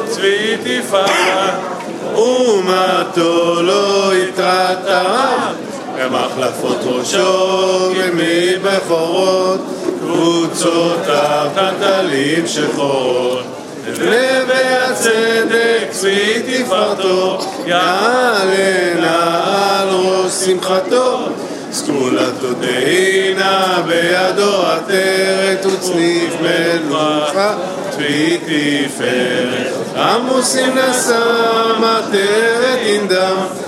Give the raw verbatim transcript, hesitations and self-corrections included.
צבי תפארת, אומתו לא יתרתרה, במחלפות ראשו גמי בכורות, קבוצותיו תתלים שחורות. לבי הצדק צבי תפארתו, יעלנה על ראש שמחתו, סגולתו תהינה בידו עטרת וצניף מלוכה, צבי תפארת. עמוסים נשא מטרת ענדם,